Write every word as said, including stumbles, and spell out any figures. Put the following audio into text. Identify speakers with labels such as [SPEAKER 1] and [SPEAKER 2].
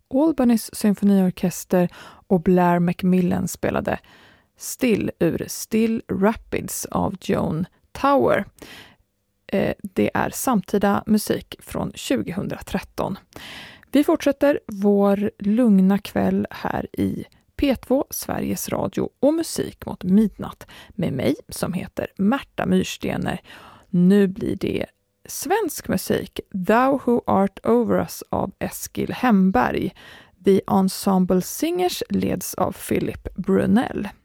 [SPEAKER 1] Albanys symfoniorkester och Blair Macmillan spelade Still ur Still Rapids av Joan Tower. Det är samtida musik från tjugohundratretton. Vi fortsätter vår lugna kväll här i P två, Sveriges Radio och musik mot midnatt med mig som heter Märta Myrstener. Nu blir det svensk musik, Thou Who Art Over Us av Eskil Hemberg. The Ensemble Singers leds av Philip Brunell.